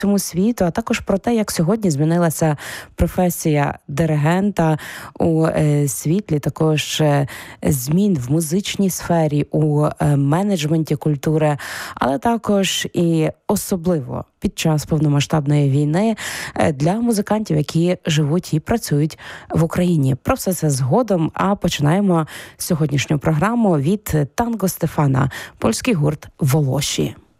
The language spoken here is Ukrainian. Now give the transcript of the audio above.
всьому світу, а також про те, як сьогодні змінилася професія диригента у світлі, також змін в музичній сфері, у менеджменті культури, але також і особливо під час повномасштабної війни для музикантів, які живуть і працюють в Україні. Про все це згодом, а починаємо сьогоднішню програму від Танго Стефана, польський гурт «Волоші».